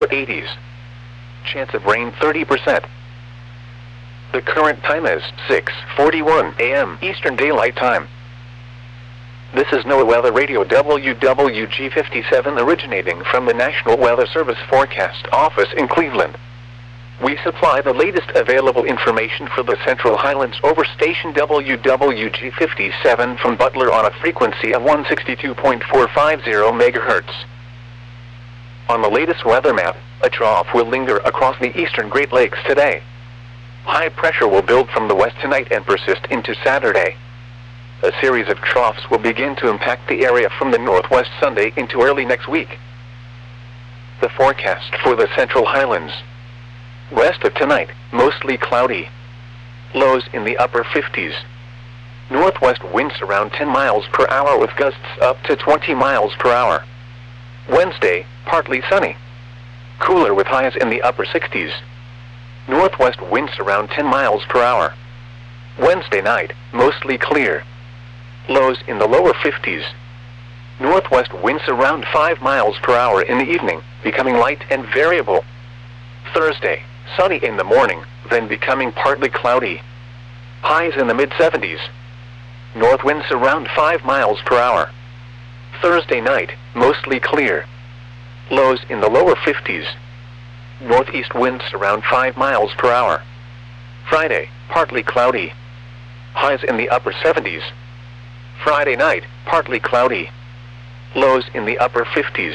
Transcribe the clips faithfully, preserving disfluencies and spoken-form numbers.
eighties. Chance of rain thirty percent. The current time is six forty-one a m Eastern Daylight Time. This is NOAA Weather Radio W W G fifty-seven originating from the National Weather Service Forecast Office in Cleveland. We supply the latest available information for the Central Highlands over station W W G fifty-seven from Butler on a frequency of one sixty-two point four five zero megahertz. On the latest weather map, a trough will linger across the eastern Great Lakes today. High pressure will build from the west tonight and persist into Saturday. A series of troughs will begin to impact the area from the northwest Sunday into early next week. The forecast for the Central Highlands. West of tonight, mostly cloudy. Lows in the upper fifties. Northwest winds around ten miles per hour with gusts up to twenty miles per hour. Wednesday, partly sunny. Cooler with highs in the upper sixties. Northwest winds around ten miles per hour. Wednesday night, mostly clear. Lows in the lower fifties. Northwest winds around five miles per hour in the evening, becoming light and variable. Thursday, sunny in the morning, then becoming partly cloudy. Highs in the mid seventies. North winds around five miles per hour. Thursday night, mostly clear. Lows in the lower fifties. Northeast winds around five miles per hour. Friday, partly cloudy. Highs in the upper seventies. Friday night, partly cloudy. Lows in the upper fifties.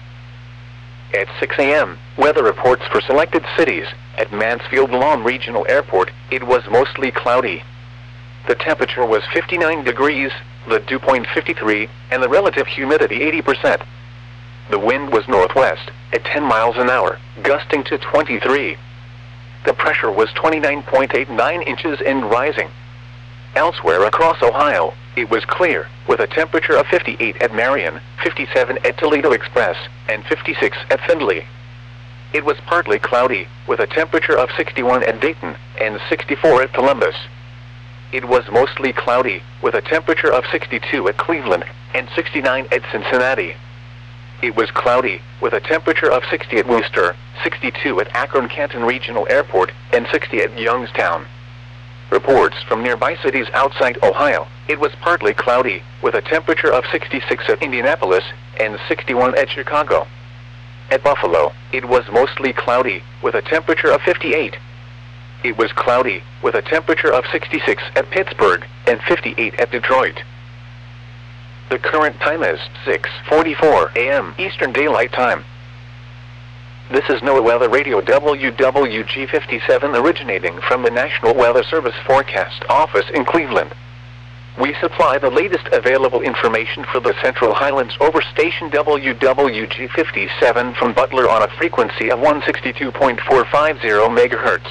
At six a m, weather reports for selected cities. At Mansfield-Lawn Regional Airport, it was mostly cloudy. The temperature was fifty-nine degrees, the dew point fifty-three, and the relative humidity eighty percent. The wind was northwest, at ten miles an hour, gusting to twenty-three. The pressure was twenty-nine point eight nine inches and rising. Elsewhere across Ohio, it was clear, with a temperature of fifty-eight at Marion, fifty-seven at Toledo Express, and fifty-six at Findlay. It was partly cloudy, with a temperature of sixty-one at Dayton, and sixty-four at Columbus. It was mostly cloudy, with a temperature of sixty-two at Cleveland, and sixty-nine at Cincinnati. It was cloudy, with a temperature of sixty at Worcester, sixty-two at Akron-Canton Regional Airport, and sixty at Youngstown. Reports from nearby cities outside Ohio, it was partly cloudy, with a temperature of sixty-six at Indianapolis, and sixty-one at Chicago. At Buffalo, it was mostly cloudy, with a temperature of fifty-eight. It was cloudy, with a temperature of sixty-six at Pittsburgh, and fifty-eight at Detroit. The current time is six forty-four a m Eastern Daylight Time. This is NOAA Weather Radio W W G fifty-seven originating from the National Weather Service Forecast Office in Cleveland. We supply the latest available information for the Central Highlands over station W W G fifty-seven from Butler on a frequency of one sixty-two point four five zero megahertz.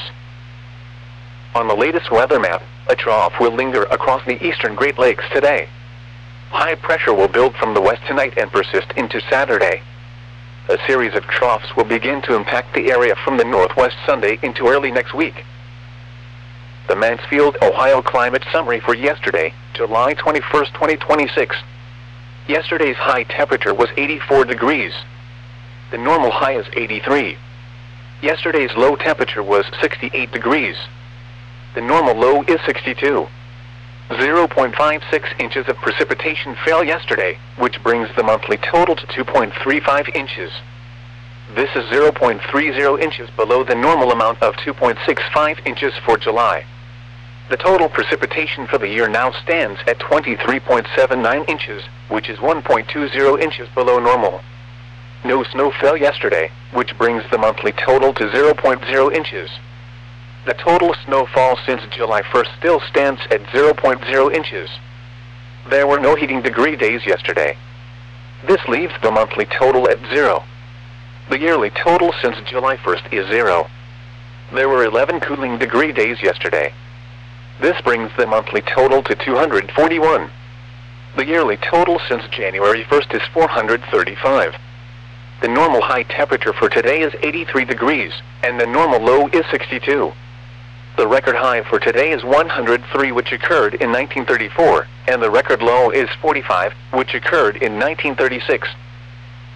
On the latest weather map, a trough will linger across the eastern Great Lakes today. High pressure will build from the west tonight and persist into Saturday. A series of troughs will begin to impact the area from the northwest Sunday into early next week. The Mansfield, Ohio Climate Summary for yesterday, July twenty-first, twenty twenty-six. Yesterday's high temperature was eighty-four degrees. The normal high is eighty-three. Yesterday's low temperature was sixty-eight degrees. The normal low is sixty-two. zero point five six inches of precipitation fell yesterday, which brings the monthly total to two point three five inches. This is zero point three zero inches below the normal amount of two point six five inches for July. The total precipitation for the year now stands at twenty-three point seven nine inches, which is one point two zero inches below normal. No snow fell yesterday, which brings the monthly total to zero point zero inches. The total snowfall since July first still stands at zero point zero inches. There were no heating degree days yesterday. This leaves the monthly total at zero. The yearly total since July first is zero. There were eleven cooling degree days yesterday. This brings the monthly total to two hundred forty-one. The yearly total since January first is four hundred thirty-five. The normal high temperature for today is eighty-three degrees, and the normal low is sixty-two. The record high for today is one hundred three, which occurred in nineteen thirty-four, and the record low is forty-five, which occurred in nineteen thirty-six.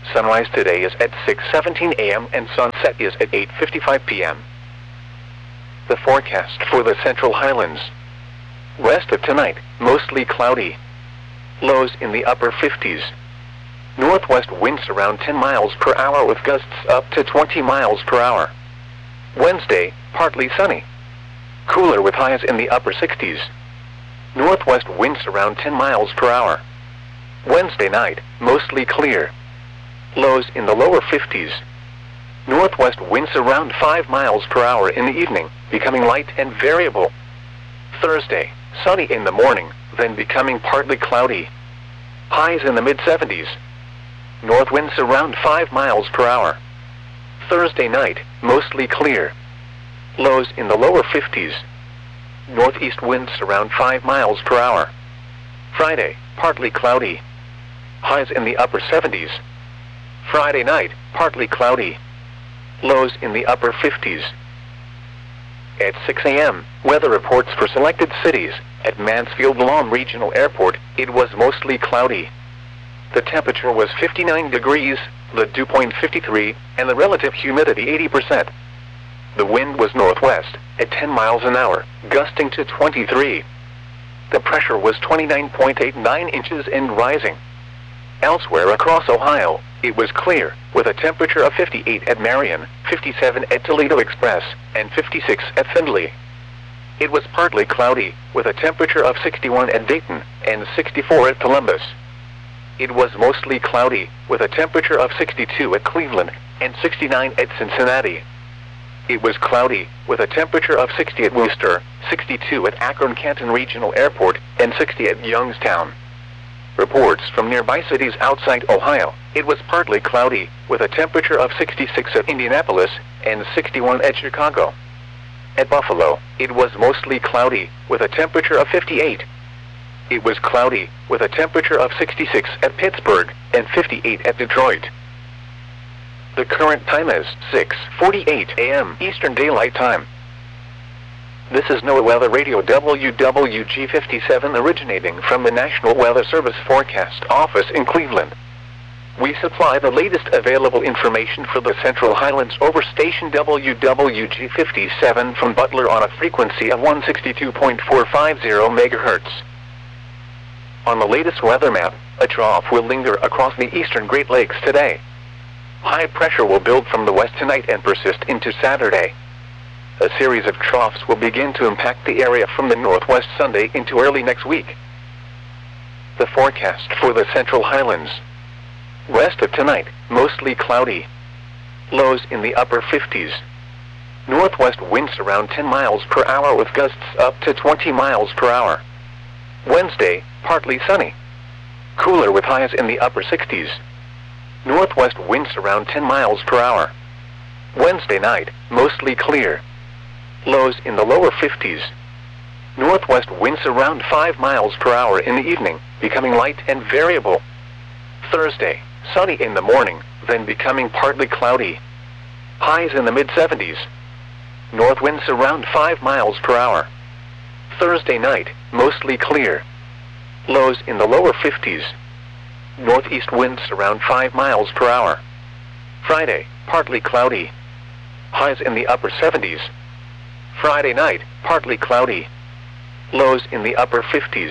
Sunrise today is at six seventeen a m and sunset is at eight fifty-five p m The forecast for the Central Highlands. West of tonight, mostly cloudy. Lows in the upper fifties. Northwest winds around ten miles per hour with gusts up to twenty miles per hour. Wednesday, partly sunny. Cooler with highs in the upper sixties. Northwest winds around ten miles per hour. Wednesday night, mostly clear. Lows in the lower fifties. Northwest winds around five miles per hour in the evening, becoming light and variable. Thursday, sunny in the morning, then becoming partly cloudy. Highs in the mid seventies. North winds around five miles per hour. Thursday night, mostly clear. Lows in the lower fifties. Northeast winds around five miles per hour. Friday, partly cloudy. Highs in the upper seventies. Friday night, partly cloudy. Lows in the upper fifties. At six a m, weather reports for selected cities. At Mansfield-Lom Regional Airport, it was mostly cloudy. The temperature was fifty-nine degrees, the dew point fifty-three, and the relative humidity eighty percent. The wind was northwest, at ten miles an hour, gusting to twenty-three. The pressure was twenty-nine point eight nine inches and rising. Elsewhere across Ohio, it was clear, with a temperature of fifty-eight at Marion, fifty-seven at Toledo Express, and fifty-six at Findlay. It was partly cloudy, with a temperature of sixty-one at Dayton, and sixty-four at Columbus. It was mostly cloudy, with a temperature of sixty-two at Cleveland, and sixty-nine at Cincinnati. It was cloudy, with a temperature of sixty at Worcester, sixty-two at Akron-Canton Regional Airport, and sixty at Youngstown. Reports from nearby cities outside Ohio, it was partly cloudy, with a temperature of sixty-six at Indianapolis, and sixty-one at Chicago. At Buffalo, it was mostly cloudy, with a temperature of fifty-eight. It was cloudy, with a temperature of sixty-six at Pittsburgh, and fifty-eight at Detroit. The current time is six forty-eight a m Eastern Daylight Time. This is NOAA Weather Radio W W G fifty-seven originating from the National Weather Service Forecast Office in Cleveland. We supply the latest available information for the Central Highlands over station W W G fifty-seven from Butler on a frequency of one sixty-two point four five zero megahertz. On the latest weather map, a trough will linger across the eastern Great Lakes today. High pressure will build from the west tonight and persist into Saturday. A series of troughs will begin to impact the area from the northwest Sunday into early next week. The forecast for the Central Highlands. West of tonight, mostly cloudy. Lows in the upper fifties. Northwest winds around ten miles per hour with gusts up to twenty miles per hour. Wednesday, partly sunny. Cooler with highs in the upper sixties. Northwest winds around ten miles per hour. Wednesday night, mostly clear. Lows in the lower fifties. Northwest winds around five miles per hour in the evening, becoming light and variable. Thursday, sunny in the morning, then becoming partly cloudy. Highs in the mid seventies. North winds around five miles per hour. Thursday night, mostly clear. Lows in the lower fifties. Northeast winds around five miles per hour. Friday, partly cloudy. Highs in the upper seventies. Friday night, partly cloudy. Lows in the upper fifties.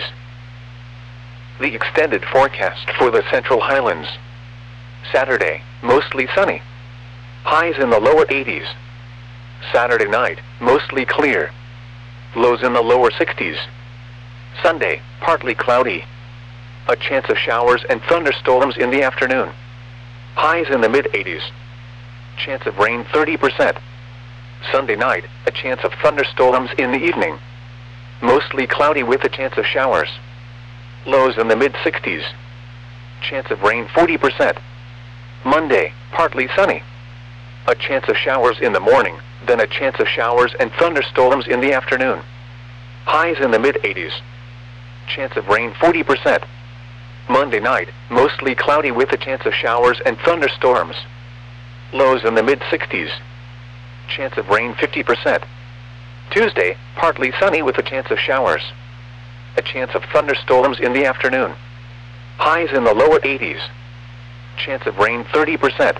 The extended forecast for the Central Highlands. Saturday, mostly sunny. Highs in the lower eighties. Saturday night, mostly clear. Lows in the lower sixties. Sunday, partly cloudy. A chance of showers and thunderstorms in the afternoon. Highs in the mid eighties. Chance of rain thirty percent. Sunday night, a chance of thunderstorms in the evening. Mostly cloudy with a chance of showers. Lows in the mid sixties. Chance of rain forty percent. Monday, partly sunny. A chance of showers in the morning, then a chance of showers and thunderstorms in the afternoon. Highs in the mid eighties. Chance of rain forty percent. Monday night, mostly cloudy with a chance of showers and thunderstorms. Lows in the mid sixties. Chance of rain fifty percent. Tuesday, partly sunny with a chance of showers. A chance of thunderstorms in the afternoon. Highs in the lower eighties. chance of rain thirty percent.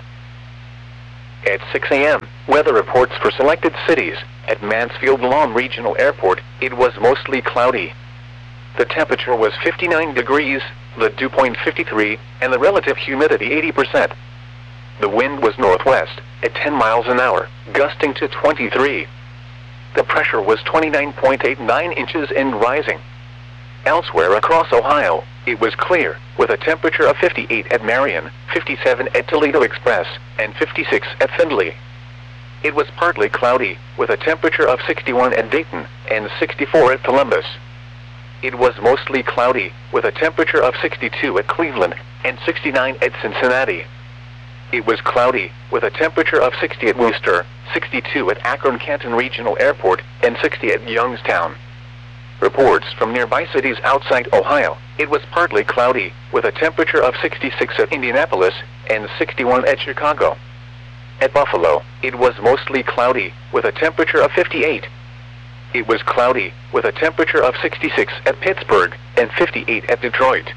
At six A M, weather reports for selected cities. At Mansfield Lawn Regional Airport, it was mostly cloudy. The temperature was fifty-nine degrees, the dew point fifty-three, and the relative humidity eighty percent. The wind was northwest, at ten miles an hour, gusting to twenty-three. The pressure was twenty-nine point eight nine inches and rising. Elsewhere across Ohio, it was clear, with a temperature of fifty-eight at Marion, fifty-seven at Toledo Express, and fifty-six at Findlay. It was partly cloudy, with a temperature of sixty-one at Dayton, and sixty-four at Columbus. It was mostly cloudy, with a temperature of sixty-two at Cleveland, and sixty-nine at Cincinnati. It was cloudy, with a temperature of sixty at Worcester, sixty-two at Akron-Canton Regional Airport, and sixty at Youngstown. Reports from nearby cities outside Ohio, it was partly cloudy, with a temperature of sixty-six at Indianapolis, and sixty-one at Chicago. At Buffalo, it was mostly cloudy, with a temperature of fifty-eight. It was cloudy, with a temperature of sixty-six at Pittsburgh, and fifty-eight at Detroit.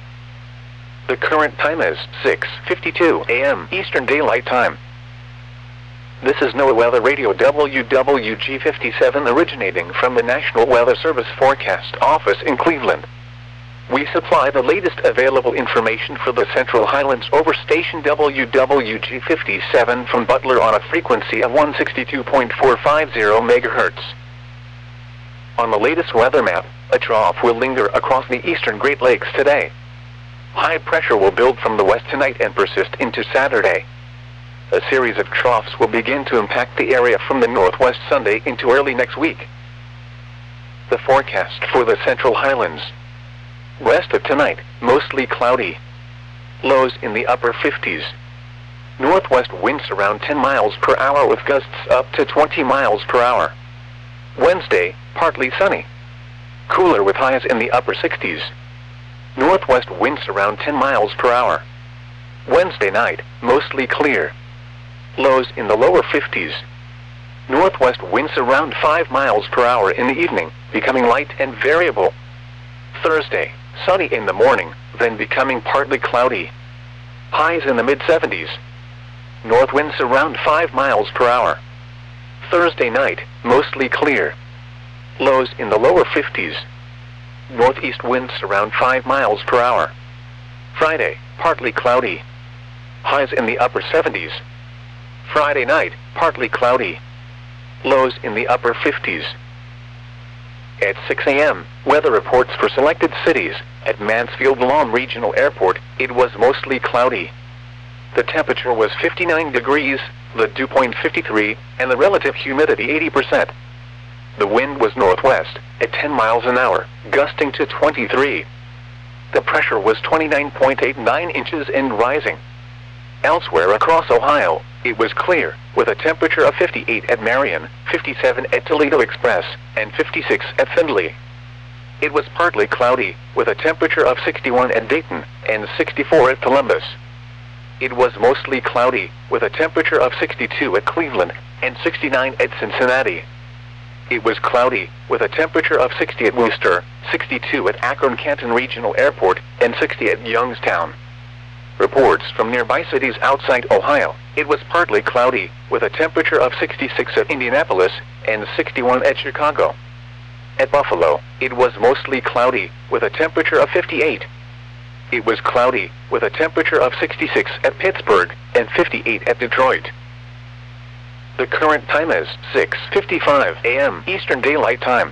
The current time is six fifty-two A M Eastern Daylight Time. This is NOAA Weather Radio W W G fifty-seven originating from the National Weather Service Forecast Office in Cleveland. We supply the latest available information for the Central Highlands over station W W G fifty-seven from Butler on a frequency of one sixty-two point four five zero megahertz. On the latest weather map, a trough will linger across the eastern Great Lakes today. High pressure will build from the west tonight and persist into Saturday. A series of troughs will begin to impact the area from the northwest Sunday into early next week. The forecast for the Central Highlands. Rest of tonight, mostly cloudy. Lows in the upper fifties. Northwest winds around ten miles per hour with gusts up to twenty miles per hour. Wednesday, partly sunny. Cooler with highs in the upper sixties. Northwest winds around ten miles per hour. Wednesday night, mostly clear. Lows in the lower fifties. Northwest winds around five miles per hour in the evening, becoming light and variable. Thursday, sunny in the morning, then becoming partly cloudy. Highs in the mid seventies. North winds around five miles per hour. Thursday night, mostly clear. Lows in the lower fifties. Northeast winds around five miles per hour. Friday, partly cloudy. Highs in the upper seventies. Friday night, partly cloudy. Lows in the upper fifties. At six A M, weather reports for selected cities. At Mansfield Lawn Regional Airport, it was mostly cloudy. The temperature was fifty-nine degrees, the dew point fifty-three, and the relative humidity eighty percent. The wind was northwest, at ten miles an hour, gusting to twenty-three. The pressure was twenty-nine point eight nine inches and rising. Elsewhere across Ohio, it was clear, with a temperature of fifty-eight at Marion, fifty-seven at Toledo Express, and fifty-six at Findlay. It was partly cloudy, with a temperature of sixty-one at Dayton, and sixty-four at Columbus. It was mostly cloudy, with a temperature of sixty-two at Cleveland, and sixty-nine at Cincinnati. It was cloudy, with a temperature of sixty at Worcester, sixty-two at Akron-Canton Regional Airport, and sixty at Youngstown. Reports from nearby cities outside Ohio, it was partly cloudy, with a temperature of sixty-six at Indianapolis, and sixty-one at Chicago. At Buffalo, it was mostly cloudy, with a temperature of fifty-eight. It was cloudy, with a temperature of sixty-six at Pittsburgh, and fifty-eight at Detroit. The current time is six fifty-five A M Eastern Daylight Time.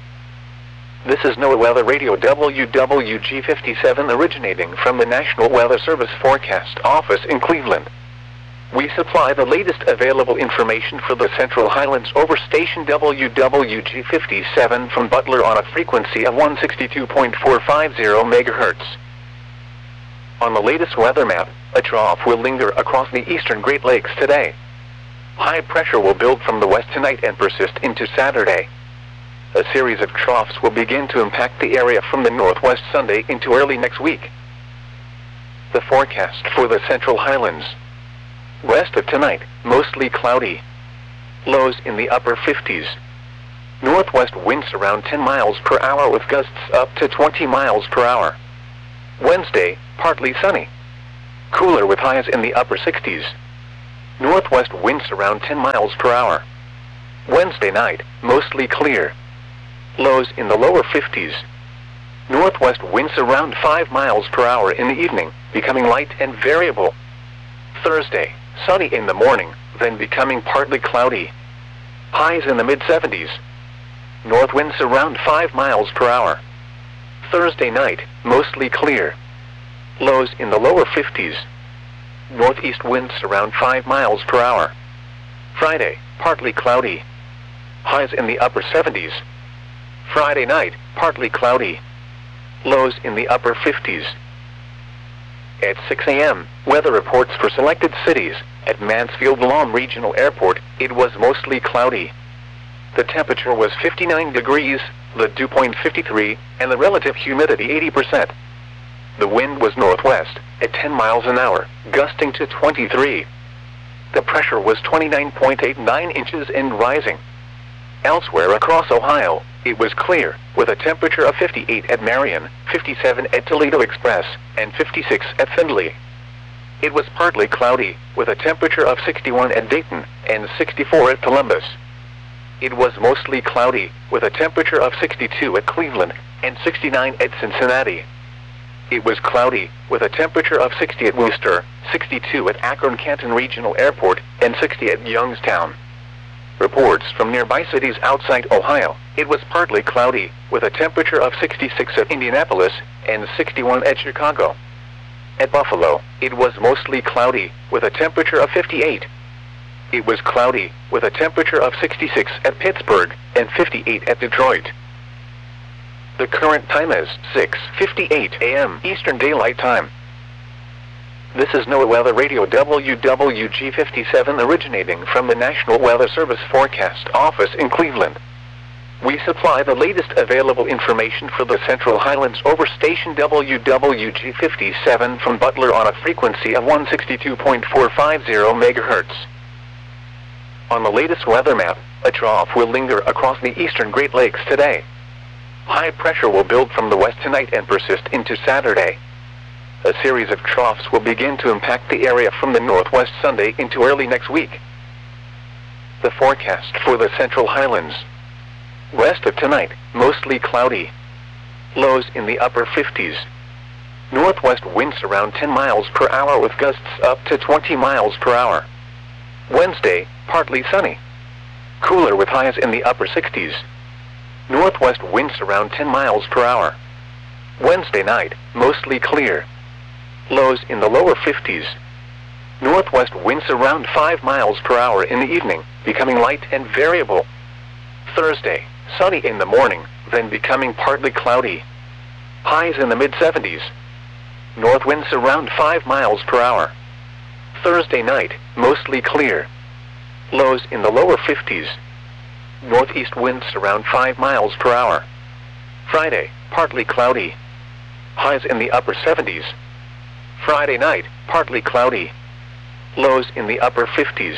This is NOAA Weather Radio W W G fifty-seven originating from the National Weather Service Forecast Office in Cleveland. We supply the latest available information for the Central Highlands over station W W G fifty-seven from Butler on a frequency of one sixty-two point four five zero megahertz. On the latest weather map, a trough will linger across the eastern Great Lakes today. High pressure will build from the west tonight and persist into Saturday. A series of troughs will begin to impact the area from the northwest Sunday into early next week. The forecast for the Central Highlands. Rest of tonight, mostly cloudy. Lows in the upper fifties. Northwest winds around ten miles per hour with gusts up to twenty miles per hour. Wednesday, partly sunny. cooler with highs in the upper sixties. Northwest winds around ten miles per hour. Wednesday night, mostly clear. Lows in the lower fifties. Northwest winds around five miles per hour in the evening, becoming light and variable. Thursday, sunny in the morning, then becoming partly cloudy. Highs in the mid seventies. North winds around five miles per hour. Thursday night, mostly clear. Lows in the lower fifties. Northeast winds around five miles per hour. Friday, partly cloudy. Highs in the upper seventies. Friday night, partly cloudy. Lows in the upper fifties. At six A M, weather reports for selected cities. At Mansfield-Lom Regional Airport, it was mostly cloudy. The temperature was fifty-nine degrees, the dew point fifty-three, and the relative humidity eighty percent. The wind was northwest, at ten miles an hour, gusting to twenty-three. The pressure was twenty-nine point eight nine inches and rising. Elsewhere across Ohio, it was clear, with a temperature of fifty-eight at Marion, fifty-seven at Toledo Express, and fifty-six at Findlay. It was partly cloudy, with a temperature of sixty-one at Dayton, and sixty-four at Columbus. It was mostly cloudy, with a temperature of sixty-two at Cleveland, and sixty-nine at Cincinnati. It was cloudy, with a temperature of sixty at Worcester, sixty-two at Akron-Canton Regional Airport, and sixty at Youngstown. Reports from nearby cities outside Ohio, it was partly cloudy, with a temperature of sixty-six at Indianapolis, and sixty-one at Chicago. At Buffalo, it was mostly cloudy, with a temperature of fifty-eight. It was cloudy, with a temperature of sixty-six at Pittsburgh, and fifty-eight at Detroit. The current time is six fifty-eight A M Eastern Daylight Time. This is NOAA Weather Radio W W G fifty-seven originating from the National Weather Service Forecast Office in Cleveland. We supply the latest available information for the Central Highlands over station W W G fifty-seven from Butler on a frequency of one sixty-two point four five zero megahertz. On the latest weather map, a trough will linger across the eastern Great Lakes today. High pressure will build from the west tonight and persist into Saturday. A series of troughs will begin to impact the area from the northwest Sunday into early next week. The forecast for the Central Highlands. West of tonight, mostly cloudy. Lows in the upper fifties. Northwest winds around ten miles per hour with gusts up to twenty miles per hour. Wednesday, partly sunny. Cooler with highs in the upper sixties. Northwest winds around ten miles per hour. Wednesday night, mostly clear. Lows in the lower fifties. Northwest winds around five miles per hour in the evening, becoming light and variable. Thursday, sunny in the morning, then becoming partly cloudy. Highs in the mid seventies. North winds around five miles per hour. Thursday night, mostly clear. Lows in the lower fifties. Northeast winds around five miles per hour. Friday, partly cloudy. Highs in the upper seventies. Friday night, partly cloudy. Lows in the upper fifties.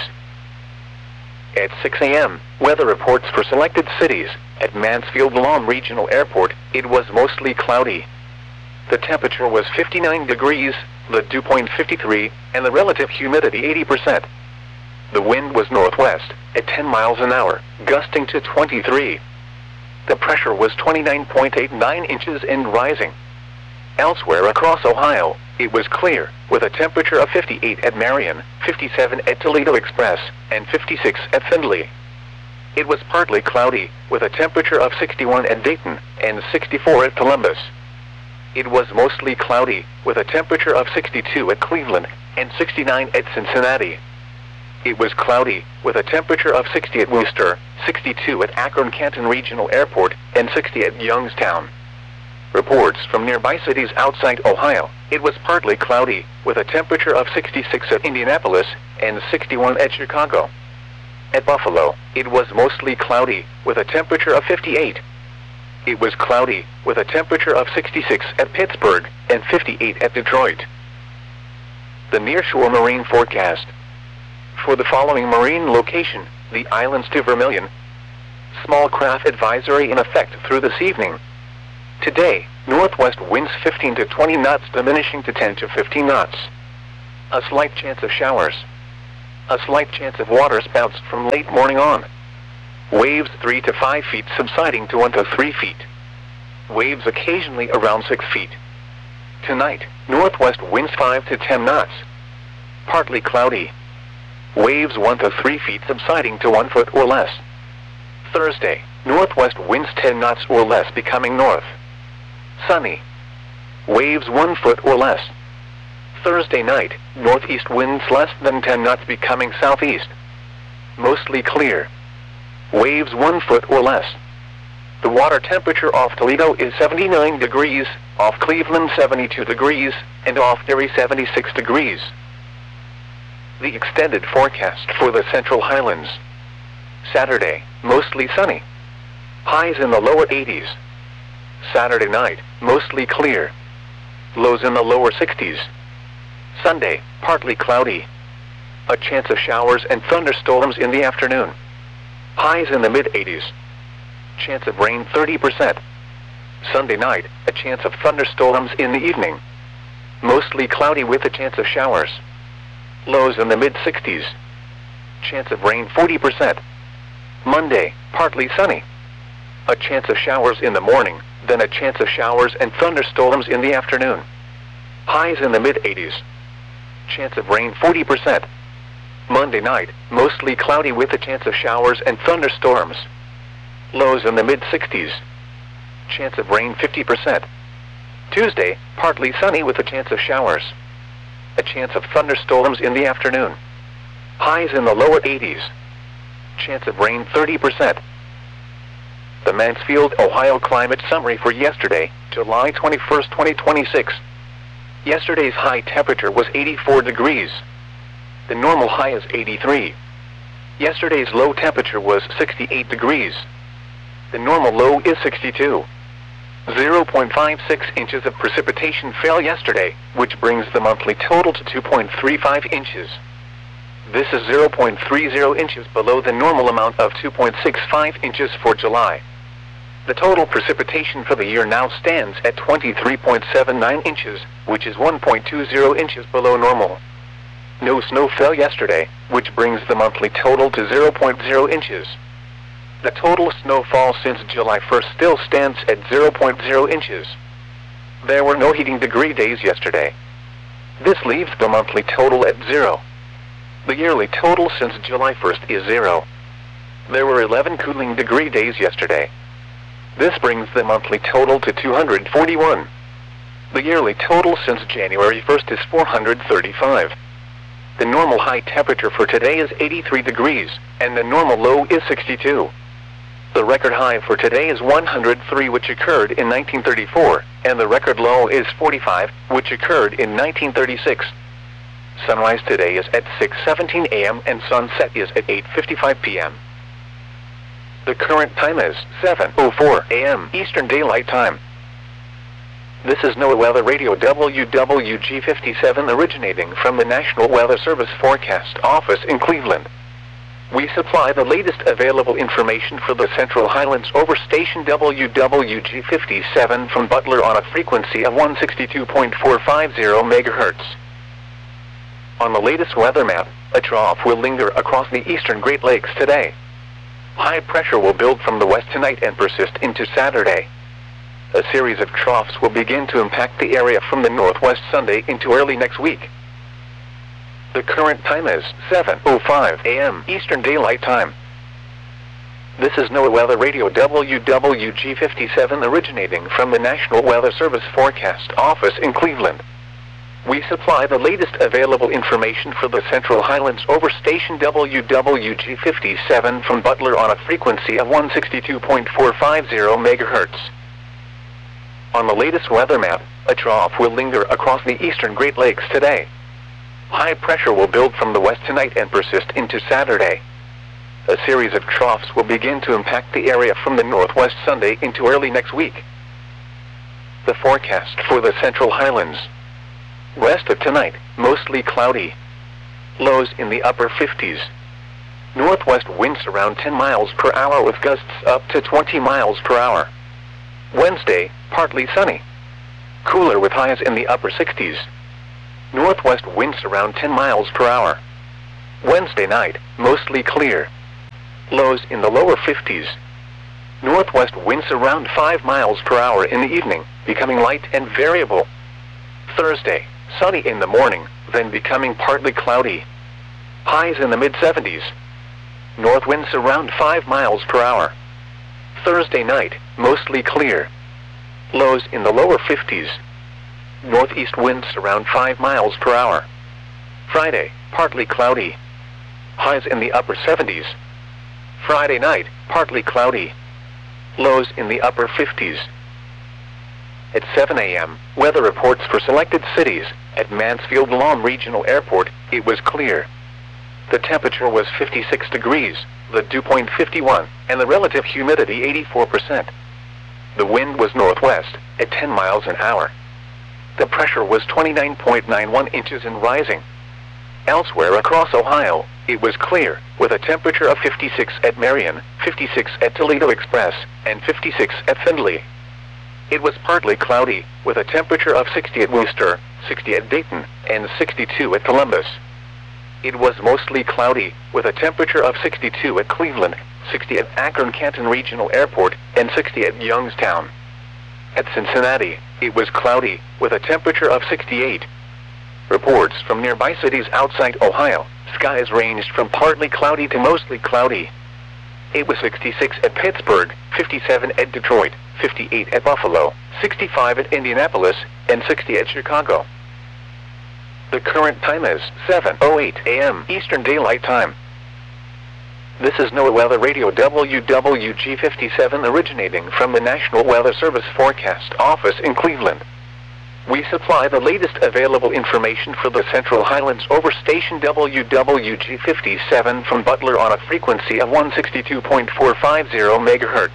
At six A M, weather reports for selected cities. At Mansfield-Lom Regional Airport, it was mostly cloudy. The temperature was fifty-nine degrees, the dew point fifty-three, and the relative humidity eighty percent. The wind was northwest, at ten miles an hour, gusting to twenty-three. The pressure was twenty-nine point eight nine inches and rising. Elsewhere across Ohio, it was clear, with a temperature of fifty-eight at Marion, fifty-seven at Toledo Express, and fifty-six at Findlay. It was partly cloudy, with a temperature of sixty-one at Dayton, and sixty-four at Columbus. It was mostly cloudy, with a temperature of sixty-two at Cleveland, and sixty-nine at Cincinnati. It was cloudy, with a temperature of sixty at Worcester, sixty-two at Akron-Canton Regional Airport, and sixty at Youngstown. Reports from nearby cities outside Ohio, it was partly cloudy, with a temperature of sixty-six at Indianapolis, and sixty-one at Chicago. At Buffalo, it was mostly cloudy, with a temperature of fifty-eight. It was cloudy, with a temperature of sixty-six at Pittsburgh, and fifty-eight at Detroit. The Nearshore Marine Forecast. For the following marine location, the islands to Vermilion. Small craft advisory in effect through this evening. Today, northwest winds fifteen to twenty knots diminishing to ten to fifteen knots. A slight chance of showers. A slight chance of water spouts from late morning on. Waves three to five feet subsiding to one to three feet. Waves occasionally around six feet. Tonight, northwest winds five to ten knots. Partly cloudy. Waves one to three feet subsiding to one foot or less. Thursday, northwest winds ten knots or less becoming north. Sunny. Waves one foot or less. Thursday night, northeast winds less than ten knots becoming southeast. Mostly clear. Waves one foot or less. The water temperature off Toledo is seventy-nine degrees, off Cleveland seventy-two degrees, and off Erie seventy-six degrees. The extended forecast for the Central Highlands. Saturday, mostly sunny. Highs in the lower eighties. Saturday night, mostly clear. Lows in the lower sixties. Sunday, partly cloudy. A chance of showers and thunderstorms in the afternoon. Highs in the mid-eighties. Chance of rain thirty percent. Sunday night, a chance of thunderstorms in the evening. Mostly cloudy with a chance of showers. Lows in the mid-sixties. Chance of rain forty percent. Monday, partly sunny. A chance of showers in the morning, then a chance of showers and thunderstorms in the afternoon. Highs in the mid-eighties. Chance of rain forty percent. Monday night, mostly cloudy with a chance of showers and thunderstorms. Lows in the mid-sixties. Chance of rain fifty percent. Tuesday, partly sunny with a chance of showers. A chance of thunderstorms in the afternoon. Highs in the lower eighties. Chance of rain thirty percent. The Mansfield, Ohio climate summary for yesterday, July twenty-first, twenty twenty-six. Yesterday's high temperature was eighty-four degrees. The normal high is eighty-three. Yesterday's low temperature was sixty-eight degrees. The normal low is sixty-two. zero point five six inches of precipitation fell yesterday, which brings the monthly total to two point three five inches. This is zero point three zero inches below the normal amount of two point six five inches for July. The total precipitation for the year now stands at twenty-three point seven nine inches, which is one point two zero inches below normal. No snow fell yesterday, which brings the monthly total to zero point zero inches. The total snowfall since July first still stands at zero point zero inches. There were no heating degree days yesterday. This leaves the monthly total at zero. The yearly total since July first is zero. There were eleven cooling degree days yesterday. This brings the monthly total to two hundred forty-one. The yearly total since January first is four hundred thirty-five. The normal high temperature for today is eighty-three degrees, and the normal low is sixty-two. The record high for today is one hundred three, which occurred in nineteen thirty-four, and the record low is forty-five, which occurred in nineteen thirty-six. Sunrise today is at six seventeen a m and sunset is at eight fifty-five p m The current time is seven oh four a m Eastern Daylight Time. This is NOAA Weather Radio W W G fifty-seven originating from the National Weather Service Forecast Office in Cleveland. We supply the latest available information for the Central Highlands over station W W G fifty-seven from Butler on a frequency of one sixty-two point four five zero megahertz. On the latest weather map, a trough will linger across the eastern Great Lakes today. High pressure will build from the west tonight and persist into Saturday. A series of troughs will begin to impact the area from the northwest Sunday into early next week. The current time is seven oh five a m Eastern Daylight Time. This is NOAA Weather Radio W W G fifty-seven originating from the National Weather Service Forecast Office in Cleveland. We supply the latest available information for the Central Highlands over station W W G fifty-seven from Butler on a frequency of one sixty-two point four five zero megahertz. On the latest weather map, a trough will linger across the eastern Great Lakes today. High pressure will build from the west tonight and persist into Saturday. A series of troughs will begin to impact the area from the northwest Sunday into early next week. The forecast for the Central Highlands. West of tonight, mostly cloudy. Lows in the upper fifties. Northwest winds around ten miles per hour with gusts up to twenty miles per hour. Wednesday, partly sunny. Cooler with highs in the upper sixties. Northwest winds around ten miles per hour. Wednesday night, mostly clear. Lows in the lower fifties. Northwest winds around five miles per hour in the evening, becoming light and variable. Thursday, sunny in the morning, then becoming partly cloudy. Highs in the mid seventies. North winds around five miles per hour. Thursday night, mostly clear. Lows in the lower fifties. Northeast winds around five miles per hour. Friday, partly cloudy. Highs in the upper seventies. Friday night, partly cloudy. Lows in the upper fifties. At seven a m, weather reports for selected cities. At Mansfield-Lahm Regional Airport, it was clear. The temperature was fifty-six degrees, the dew point fifty-one, and the relative humidity eighty-four percent. The wind was northwest, at ten miles an hour. The pressure was twenty-nine point nine one inches and rising. Elsewhere across Ohio, it was clear, with a temperature of fifty-six at Marion, fifty-six at Toledo Express, and fifty-six at Findlay. It was partly cloudy, with a temperature of sixty at Worcester, sixty at Dayton, and sixty-two at Columbus. It was mostly cloudy, with a temperature of sixty-two at Cleveland, sixty at Akron-Canton Regional Airport, and sixty at Youngstown. At Cincinnati, it was cloudy, with a temperature of sixty-eight. Reports from nearby cities outside Ohio, skies ranged from partly cloudy to mostly cloudy. It was sixty-six at Pittsburgh, fifty-seven at Detroit, fifty-eight at Buffalo, sixty-five at Indianapolis, and sixty at Chicago. The current time is seven oh eight a m Eastern Daylight Time. This is NOAA Weather Radio W W G fifty-seven originating from the National Weather Service Forecast Office in Cleveland. We supply the latest available information for the Central Highlands over station W W G fifty-seven from Butler on a frequency of one sixty-two point four five zero megahertz.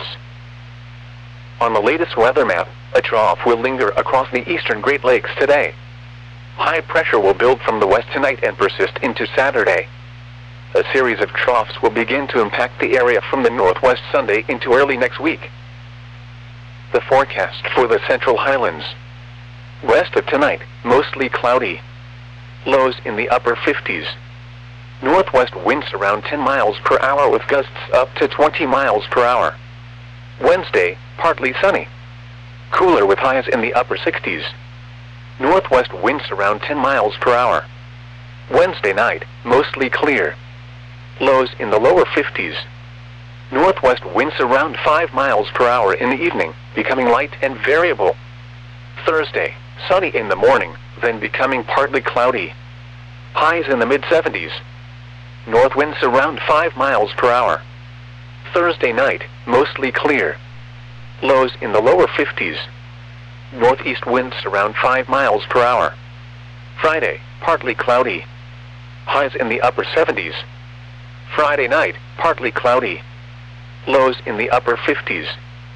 On the latest weather map, a trough will linger across the eastern Great Lakes today. High pressure will build from the west tonight and persist into Saturday. A series of troughs will begin to impact the area from the northwest Sunday into early next week. The forecast for the Central Highlands. West of tonight, mostly cloudy. Lows in the upper fifties. Northwest winds around ten miles per hour with gusts up to twenty miles per hour. Wednesday, partly sunny. Cooler with highs in the upper sixties. Northwest winds around ten miles per hour. Wednesday night, mostly clear. Lows in the lower fifties. Northwest winds around five miles per hour in the evening, becoming light and variable. Thursday, sunny in the morning, then becoming partly cloudy. Highs in the mid seventies. North winds around five miles per hour. Thursday night, mostly clear. Lows in the lower fifties. Northeast winds around five miles per hour. Friday, partly cloudy. Highs in the upper seventies. Friday night, partly cloudy. Lows in the upper fifties.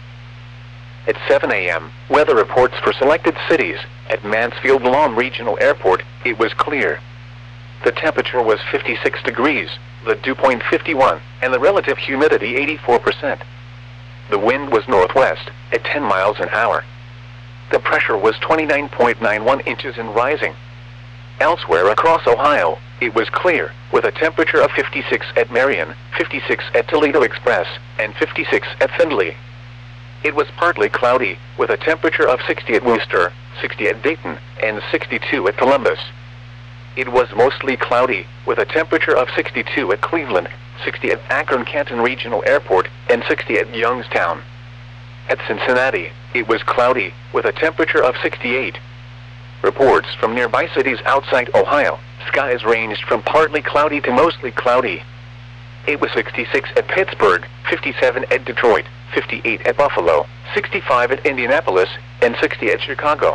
At seven a m, weather reports for selected cities. At Mansfield-Lahm Regional Airport, it was clear. The temperature was fifty-six degrees, the dew point fifty-one, and the relative humidity eighty-four percent. The wind was northwest, at ten miles an hour. The pressure was twenty-nine point nine one inches and rising. Elsewhere across Ohio, it was clear, with a temperature of fifty-six at Marion, fifty-six at Toledo Express, and fifty-six at Findlay. It was partly cloudy, with a temperature of sixty at Worcester, sixty at Dayton, and sixty-two at Columbus. It was mostly cloudy, with a temperature of sixty-two at Cleveland, sixty at Akron-Canton Regional Airport, and sixty at Youngstown. At Cincinnati, it was cloudy, with a temperature of sixty-eight. Reports from nearby cities outside Ohio, skies ranged from partly cloudy to mostly cloudy. It was sixty-six at Pittsburgh, fifty-seven at Detroit, fifty-eight at Buffalo, sixty-five at Indianapolis, and sixty at Chicago.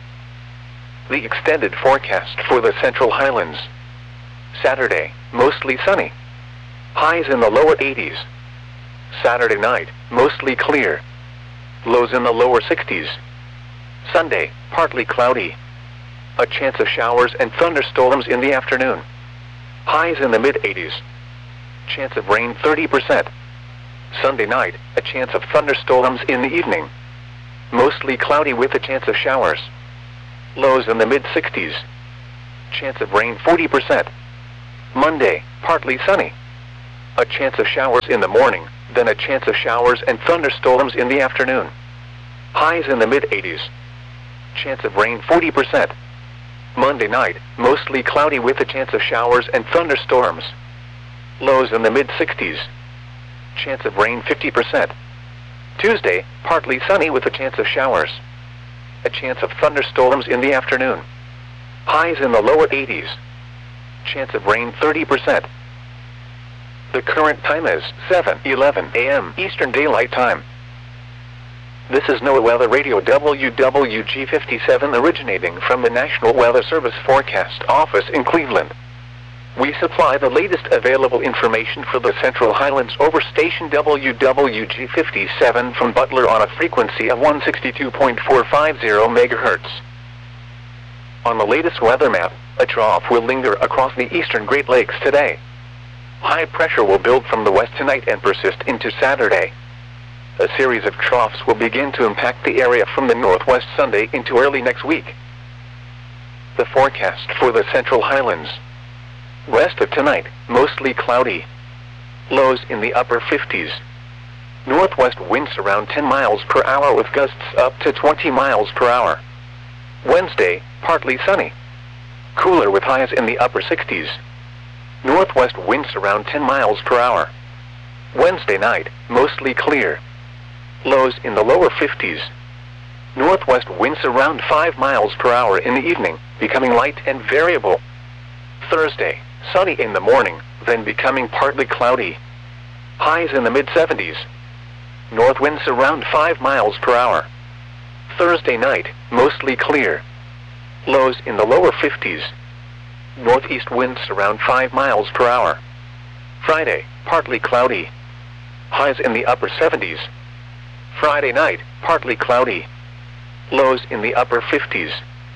The extended forecast for the Central Highlands. Saturday, mostly sunny. Highs in the lower eighties. Saturday night, mostly clear. Lows in the lower sixties. Sunday, partly cloudy. A chance of showers and thunderstorms in the afternoon. Highs in the mid eighties. Chance of rain thirty percent. Sunday night, a chance of thunderstorms in the evening. Mostly cloudy with a chance of showers. Lows in the mid sixties. Chance of rain forty percent. Monday, partly sunny. A chance of showers in the morning, then a chance of showers and thunderstorms in the afternoon. Highs in the mid eighties. Chance of rain forty percent. Monday night, mostly cloudy with a chance of showers and thunderstorms. Lows in the mid sixties. Chance of rain fifty percent. Tuesday, partly sunny with a chance of showers. A chance of thunderstorms in the afternoon. Highs in the lower eighties. Chance of rain thirty percent. The current time is seven eleven a m Eastern Daylight Time. This is NOAA Weather Radio W W G fifty-seven originating from the National Weather Service Forecast Office in Cleveland. We supply the latest available information for the Central Highlands over station W W G fifty-seven from Butler on a frequency of one sixty-two point four five zero megahertz. On the latest weather map, a trough will linger across the eastern Great Lakes today. High pressure will build from the west tonight and persist into Saturday. A series of troughs will begin to impact the area from the northwest Sunday into early next week. The forecast for the Central Highlands. West of tonight, mostly cloudy. Lows in the upper fifties. Northwest winds around ten miles per hour with gusts up to twenty miles per hour. Wednesday, partly sunny. Cooler with highs in the upper sixties. Northwest winds around ten miles per hour. Wednesday night, mostly clear. Lows in the lower fifties. Northwest winds around five miles per hour in the evening, becoming light and variable. Thursday, sunny in the morning, then becoming partly cloudy. Highs in the mid seventies. North winds around five miles per hour. Thursday night, mostly clear. Lows in the lower fifties. Northeast winds around five miles per hour. Friday, partly cloudy. Highs in the upper seventies. Friday night, partly cloudy. Lows in the upper fifties.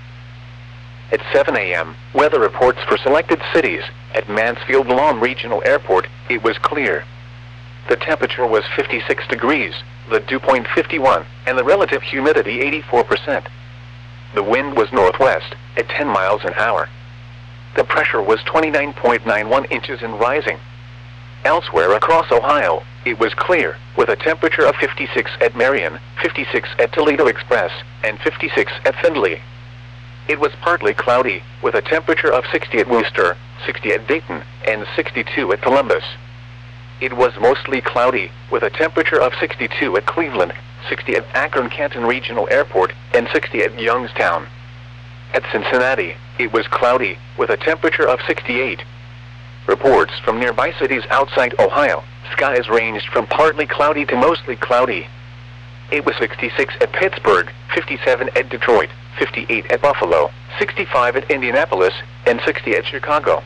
At seven a m, weather reports for selected cities. At Mansfield-Lom Regional Airport, it was clear. The temperature was fifty-six degrees, the dew point fifty-one, and the relative humidity eighty-four percent. The wind was northwest, at ten miles an hour. The pressure was twenty-nine point nine one inches and rising. Elsewhere across Ohio, it was clear, with a temperature of fifty-six at Marion, fifty-six at Toledo Express, and fifty-six at Findlay. It was partly cloudy, with a temperature of sixty at Worcester, sixty at Dayton, and sixty-two at Columbus. It was mostly cloudy, with a temperature of sixty-two at Cleveland, sixty at Akron-Canton Regional Airport, and sixty at Youngstown. At Cincinnati, it was cloudy, with a temperature of sixty-eight. Reports from nearby cities outside Ohio, skies ranged from partly cloudy to mostly cloudy. It was sixty-six at Pittsburgh, fifty-seven at Detroit, fifty-eight at Buffalo, sixty-five at Indianapolis, and sixty at Chicago.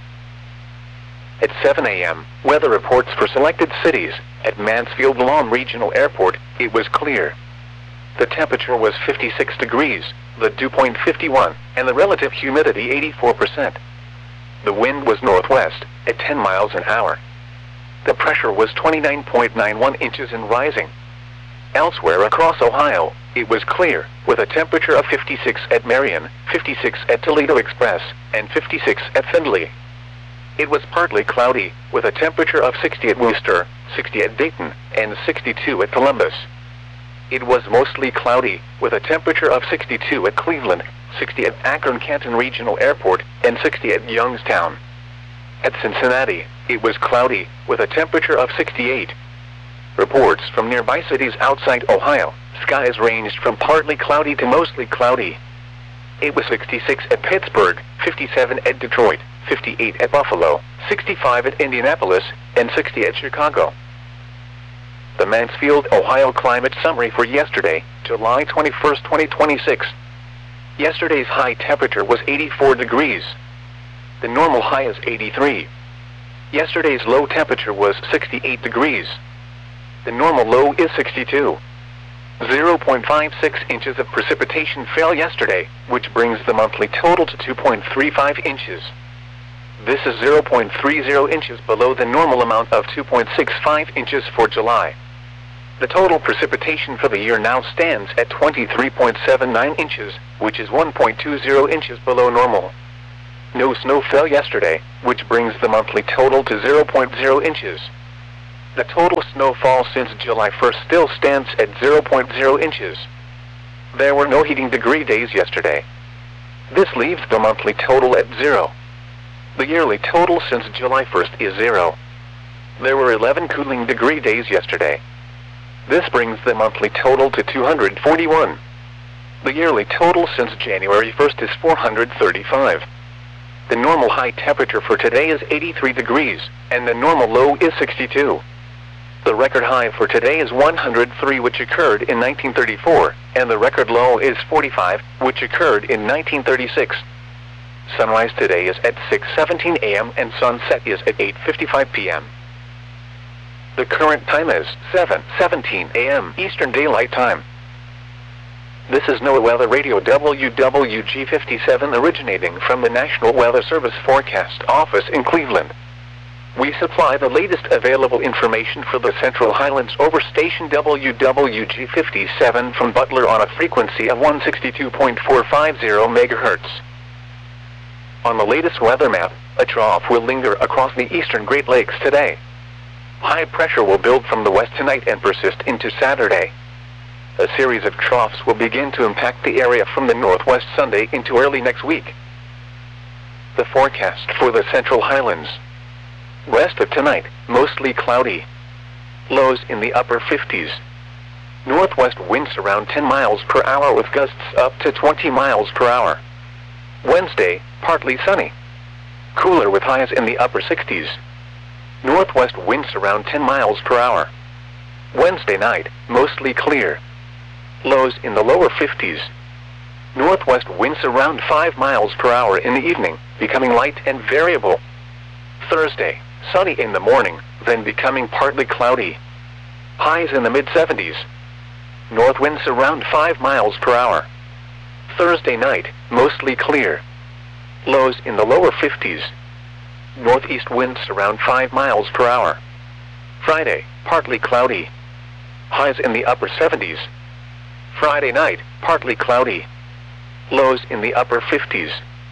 At seven a m, weather reports for selected cities. At Mansfield-Lom Regional Airport, it was clear. The temperature was fifty-six degrees, the dew point fifty-one, and the relative humidity eighty-four percent. The wind was northwest, at ten miles an hour. The pressure was twenty-nine point nine one inches and rising. Elsewhere across Ohio, it was clear, with a temperature of fifty-six at Marion, fifty-six at Toledo Express, and fifty-six at Findlay. It was partly cloudy, with a temperature of sixty at Worcester, sixty at Dayton, and sixty-two at Columbus. It was mostly cloudy, with a temperature of sixty-two at Cleveland, sixty at Akron-Canton Regional Airport, and sixty at Youngstown. At Cincinnati, it was cloudy, with a temperature of sixty-eight. Reports from nearby cities outside Ohio, skies ranged from partly cloudy to mostly cloudy. It was sixty-six at Pittsburgh, fifty-seven at Detroit, fifty-eight at Buffalo, sixty-five at Indianapolis, and sixty at Chicago. The Mansfield, Ohio Climate Summary for yesterday, July twenty-first, twenty twenty-six. Yesterday's high temperature was eighty-four degrees. The normal high is eighty-three. Yesterday's low temperature was sixty-eight degrees. The normal low is sixty-two. zero point five six inches of precipitation fell yesterday, which brings the monthly total to two point three five inches. This is zero point three zero inches below the normal amount of two point six five inches for July. The total precipitation for the year now stands at twenty-three point seven nine inches, which is one point two zero inches below normal. No snow fell yesterday, which brings the monthly total to zero point zero inches. The total snowfall since July first still stands at zero point zero inches. There were no heating degree days yesterday. This leaves the monthly total at zero. The yearly total since July first is zero. There were eleven cooling degree days yesterday. This brings the monthly total to two hundred forty-one. The yearly total since January first is four hundred thirty-five. The normal high temperature for today is eighty-three degrees, and the normal low is sixty-two. The record high for today is one hundred three, which occurred in nineteen thirty-four, and the record low is forty-five, which occurred in nineteen thirty-six. Sunrise today is at six seventeen a m and sunset is at eight fifty-five p m The current time is seven seventeen a m Eastern Daylight Time. This is NOAA Weather Radio W W G fifty-seven originating from the National Weather Service Forecast Office in Cleveland. We supply the latest available information for the Central Highlands over station W W G fifty-seven from Butler on a frequency of one sixty-two point four five zero megahertz. On the latest weather map, a trough will linger across the eastern Great Lakes today. High pressure will build from the west tonight and persist into Saturday. A series of troughs will begin to impact the area from the northwest Sunday into early next week. The forecast for the Central Highlands. West of tonight, mostly cloudy. Lows in the upper fifties. Northwest winds around ten miles per hour with gusts up to twenty miles per hour. Wednesday, partly sunny. Cooler with highs in the upper sixties. Northwest winds around ten miles per hour. Wednesday night, mostly clear. Lows in the lower fifties. Northwest winds around five miles per hour in the evening, becoming light and variable. Thursday, sunny in the morning, then becoming partly cloudy. Highs in the mid seventies. North winds around five miles per hour. Thursday night, mostly clear. Lows in the lower fifties. Northeast winds around five miles per hour. Friday, partly cloudy. Highs in the upper seventies. Friday night, partly cloudy. Lows in the upper fifties.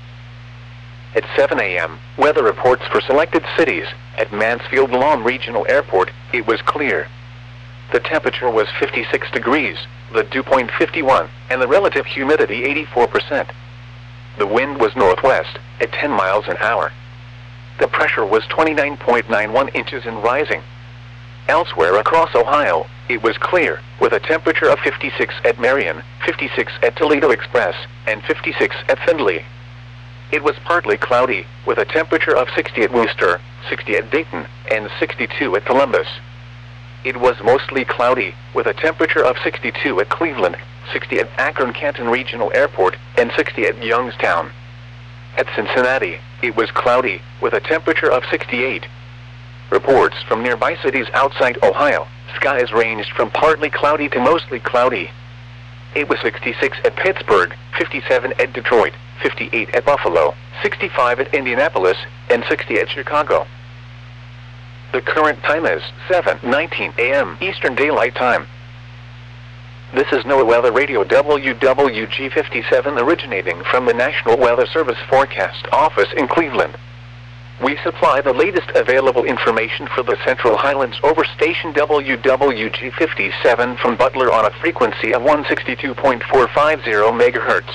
At seven a m, weather reports for selected cities. At Mansfield-Lawn Regional Airport, it was clear. The temperature was fifty-six degrees, the dew point fifty-one, and the relative humidity eighty-four percent. The wind was northwest, at ten miles an hour. The pressure was twenty-nine point nine one inches and rising. Elsewhere across Ohio, it was clear, with a temperature of fifty-six at Marion, fifty-six at Toledo Express, and fifty-six at Findlay. It was partly cloudy, with a temperature of sixty at Worcester, sixty at Dayton, and sixty-two at Columbus. It was mostly cloudy, with a temperature of sixty-two at Cleveland, sixty at Akron-Canton Regional Airport, and sixty at Youngstown. At Cincinnati, it was cloudy, with a temperature of sixty-eight. Reports from nearby cities outside Ohio, skies ranged from partly cloudy to mostly cloudy. It was sixty-six at Pittsburgh, fifty-seven at Detroit, fifty-eight at Buffalo, sixty-five at Indianapolis, and sixty at Chicago. The current time is seven nineteen a m Eastern Daylight Time. This is NOAA Weather Radio W W G fifty-seven originating from the National Weather Service Forecast Office in Cleveland. We supply the latest available information for the Central Highlands over station W W G fifty-seven from Butler on a frequency of one sixty-two point four five zero megahertz.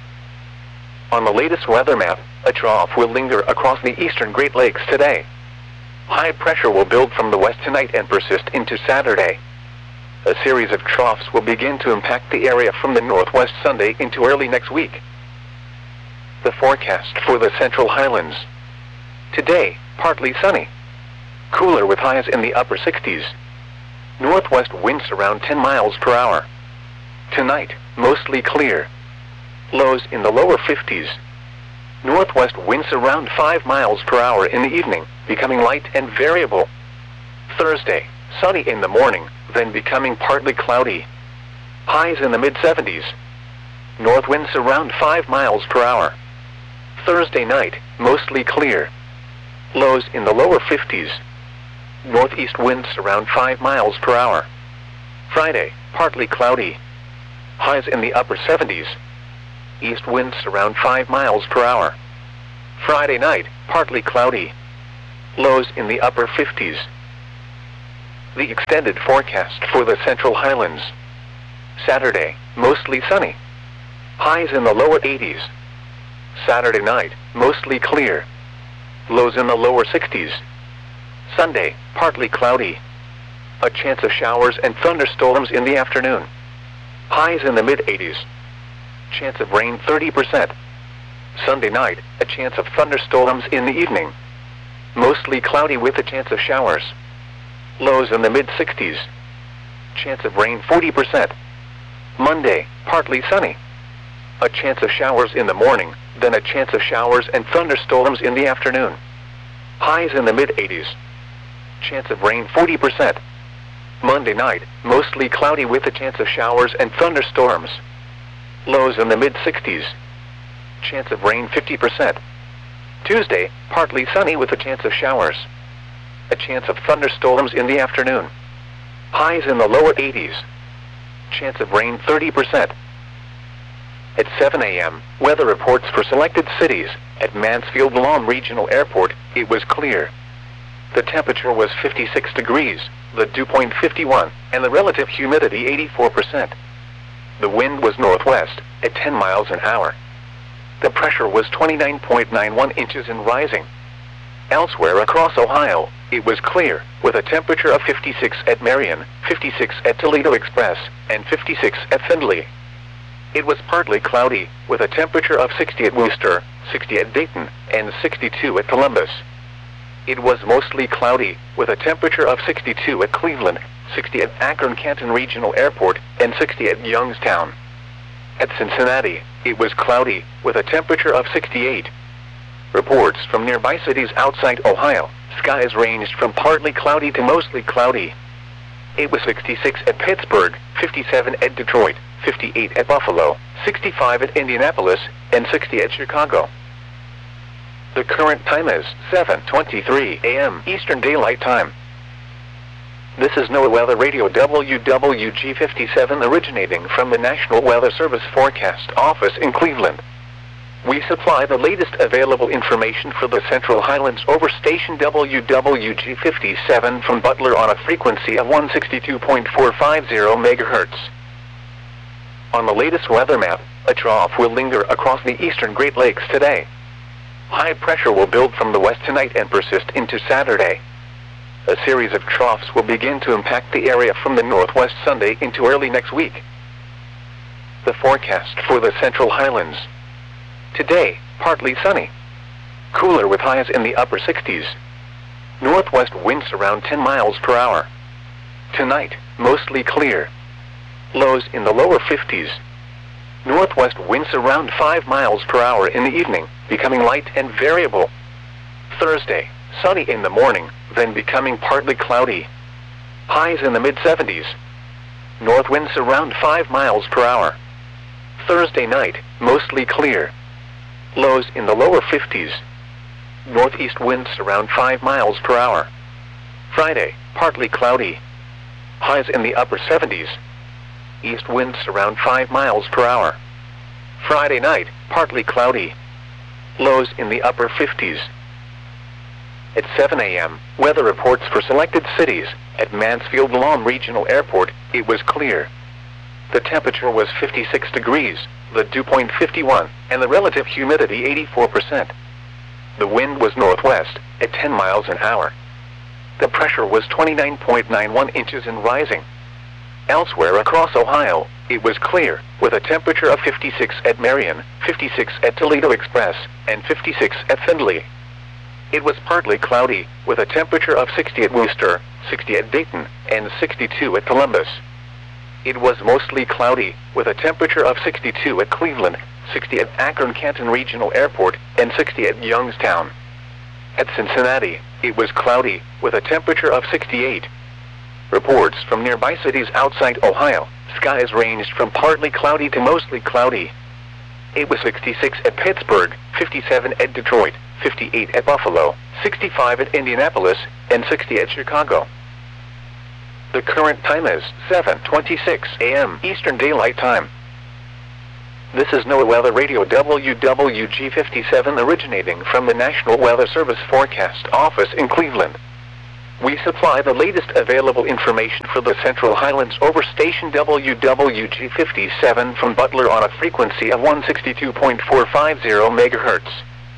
On the latest weather map, a trough will linger across the eastern Great Lakes today. High pressure will build from the west tonight and persist into Saturday. A series of troughs will begin to impact the area from the northwest Sunday into early next week. The forecast for the Central Highlands. Today, partly sunny. Cooler with highs in the upper sixties. Northwest winds around ten miles per hour. Tonight, mostly clear. Lows in the lower fifties. Northwest winds around five miles per hour in the evening, becoming light and variable. Thursday, sunny in the morning, then becoming partly cloudy. Highs in the mid seventies. North winds around five miles per hour. Thursday night, mostly clear. Lows in the lower fifties. Northeast winds around five miles per hour. Friday, partly cloudy. Highs in the upper seventies. East winds around five miles per hour. Friday night, partly cloudy. Lows in the upper fifties. The extended forecast for the Central Highlands. Saturday, mostly sunny. Highs in the lower eighties. Saturday night, mostly clear. Lows in the lower sixties. Sunday, partly cloudy. A chance of showers and thunderstorms in the afternoon. Highs in the mid eighties. Chance of rain thirty percent. Sunday night, a chance of thunderstorms in the evening. Mostly cloudy with a chance of showers. Lows in the mid sixties. Chance of rain forty percent. Monday, partly sunny. A chance of showers in the morning, then a chance of showers and thunderstorms in the afternoon. Highs in the mid eighties. Chance of rain forty percent. Monday night, mostly cloudy with a chance of showers and thunderstorms. Lows in the mid sixties. Chance of rain fifty percent. Tuesday, partly sunny with a chance of showers. A chance of thunderstorms in the afternoon. Highs in the lower eighties. Chance of rain thirty percent. At seven A M, weather reports for selected cities. At Mansfield Lawn Regional Airport, it was clear. The temperature was fifty-six degrees, the dew point fifty-one, and the relative humidity eighty-four percent. The wind was northwest, at ten miles an hour. The pressure was twenty-nine point nine one inches and rising. Elsewhere across Ohio, it was clear, with a temperature of fifty-six at Marion, fifty-six at Toledo Express, and fifty-six at Findlay. It was partly cloudy, with a temperature of sixty at Worcester, sixty at Dayton, and sixty-two at Columbus. It was mostly cloudy, with a temperature of sixty-two at Cleveland, sixty at Akron-Canton Regional Airport, and sixty at Youngstown. At Cincinnati, it was cloudy, with a temperature of sixty-eight. Reports from nearby cities outside Ohio, skies ranged from partly cloudy to mostly cloudy. It was sixty-six at Pittsburgh, fifty-seven at Detroit, fifty-eight at Buffalo, sixty-five at Indianapolis, and sixty at Chicago. The current time is seven twenty-three A M Eastern Daylight Time. This is NOAA Weather Radio W W G fifty-seven originating from the National Weather Service Forecast Office in Cleveland. We supply the latest available information for the Central Highlands over station W W G fifty-seven from Butler on a frequency of one sixty-two point four five zero megahertz. On the latest weather map, a trough will linger across the eastern Great Lakes today. High pressure will build from the west tonight and persist into Saturday. A series of troughs will begin to impact the area from the northwest Sunday into early next week. The forecast for the Central Highlands. Today, partly sunny. Cooler with highs in the upper sixties. Northwest winds around ten miles per hour. Tonight, mostly clear. Lows in the lower fifties. Northwest winds around five miles per hour in the evening, becoming light and variable. Thursday, sunny in the morning, then becoming partly cloudy. Highs in the mid seventies. North winds around five miles per hour. Thursday night, mostly clear. Lows in the lower fifties. Northeast winds around five miles per hour. Friday, partly cloudy. Highs in the upper seventies. East winds around five miles per hour. Friday night, partly cloudy. Lows in the upper fifties. At seven A M, weather reports for selected cities. At Mansfield Lawn Regional Airport, it was clear. The temperature was fifty-six degrees, the dew point fifty-one, and the relative humidity eighty-four percent. The wind was northwest, at ten miles an hour. The pressure was twenty-nine point nine one inches and rising. Elsewhere across Ohio, it was clear, with a temperature of fifty-six at Marion, fifty-six at Toledo Express, and fifty-six at Findlay. It was partly cloudy, with a temperature of sixty at Worcester, sixty at Dayton, and sixty-two at Columbus. It was mostly cloudy, with a temperature of sixty-two at Cleveland, sixty at Akron-Canton Regional Airport, and sixty at Youngstown. At Cincinnati, it was cloudy, with a temperature of sixty-eight. Reports from nearby cities outside Ohio, skies ranged from partly cloudy to mostly cloudy. It was sixty-six at Pittsburgh, fifty-seven at Detroit, fifty-eight at Buffalo, sixty-five at Indianapolis, and sixty at Chicago. The current time is seven twenty-six A M Eastern Daylight Time. This is NOAA Weather Radio W W G fifty-seven originating from the National Weather Service Forecast Office in Cleveland. We supply the latest available information for the Central Highlands over station W W G fifty-seven from Butler on a frequency of one sixty-two point four five zero megahertz.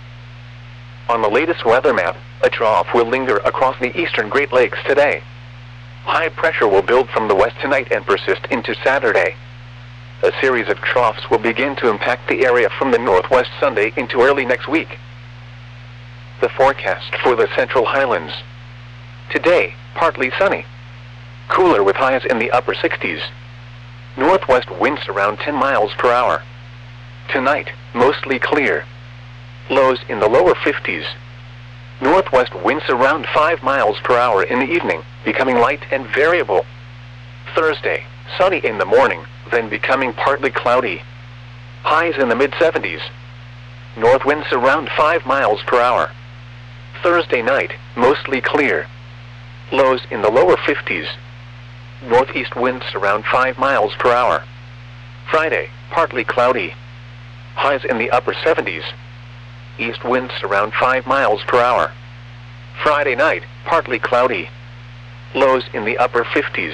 On the latest weather map, a trough will linger across the eastern Great Lakes today. High pressure will build from the west tonight and persist into Saturday. A series of troughs will begin to impact the area from the northwest Sunday into early next week. The forecast for the Central Highlands. Today, partly sunny. Cooler with highs in the upper sixties. Northwest winds around ten miles per hour. Tonight, mostly clear. Lows in the lower fifties. Northwest winds around five miles per hour in the evening, becoming light and variable. Thursday, sunny in the morning, then becoming partly cloudy. Highs in the mid seventies. North winds around five miles per hour. Thursday night, mostly clear. Lows in the lower fifties. Northeast winds around five miles per hour. Friday, partly cloudy. Highs in the upper seventies. East winds around five miles per hour. Friday night, partly cloudy. Lows in the upper fifties.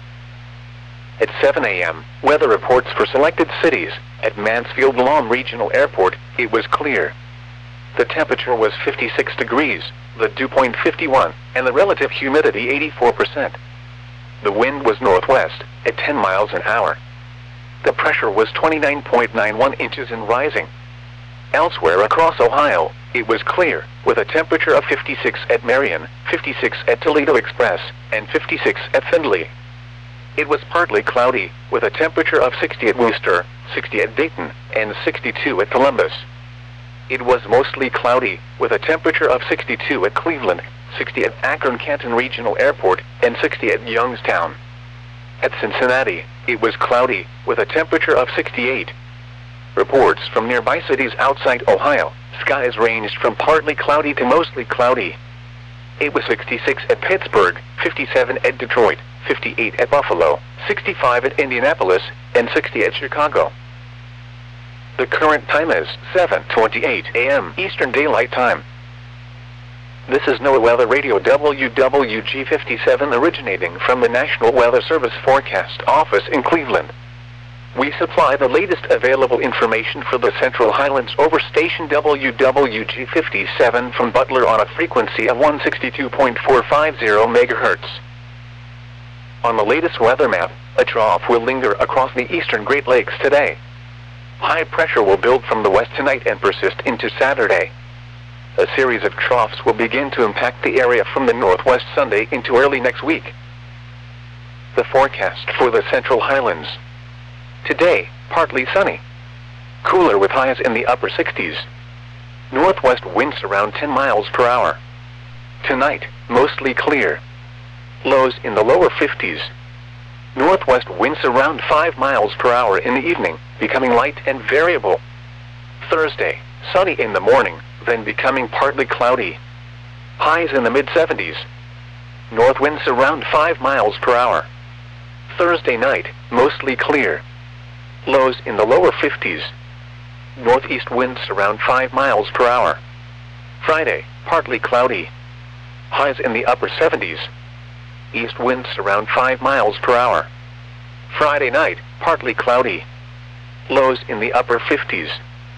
At seven a m, weather reports for selected cities. At Mansfield-Lom Regional Airport, it was clear. The temperature was fifty-six degrees, the dew point fifty-one, and the relative humidity eighty-four percent. The wind was northwest, at ten miles an hour. The pressure was twenty-nine point nine one inches and rising. Elsewhere across Ohio, it was clear, with a temperature of fifty-six at Marion, fifty-six at Toledo Express, and fifty-six at Findlay. It was partly cloudy, with a temperature of sixty at Worcester, sixty at Dayton, and sixty-two at Columbus. It was mostly cloudy, with a temperature of sixty-two at Cleveland, sixty at Akron-Canton Regional Airport, and sixty at Youngstown. At Cincinnati, it was cloudy, with a temperature of sixty-eight. Reports from nearby cities outside Ohio, skies ranged from partly cloudy to mostly cloudy. It was sixty-six at Pittsburgh, fifty-seven at Detroit, fifty-eight at Buffalo, sixty-five at Indianapolis, and sixty at Chicago. The current time is seven twenty-eight a m Eastern Daylight Time. This is NOAA Weather Radio W W G fifty-seven originating from the National Weather Service Forecast Office in Cleveland. We supply the latest available information for the Central Highlands over station W W G fifty-seven from Butler on a frequency of one sixty-two point four five zero megahertz. On the latest weather map, a trough will linger across the eastern Great Lakes today. High pressure will build from the west tonight and persist into Saturday. A series of troughs will begin to impact the area from the northwest Sunday into early next week. The forecast for the Central Highlands. Today, partly sunny. Cooler with highs in the upper sixties. Northwest winds around ten miles per hour. Tonight, mostly clear. Lows in the lower fifties. Northwest winds around five miles per hour in the evening, becoming light and variable. Thursday, sunny in the morning, then becoming partly cloudy. Highs in the mid seventies. North winds around five miles per hour. Thursday night, mostly clear. Lows in the lower fifties. Northeast winds around five miles per hour. Friday, partly cloudy. Highs in the upper seventies. East winds around five miles per hour. Friday night, partly cloudy. Lows in the upper fifties.